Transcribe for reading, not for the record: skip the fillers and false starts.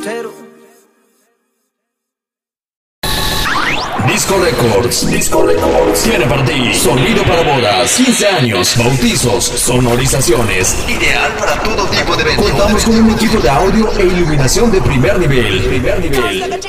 cero. Disco Records. Disco Records tiene para ti sonido para bodas, 15 años, bautizos, sonorizaciones. Ideal para todo tipo de eventos. Contamos con un equipo de audio e iluminación de primer nivel.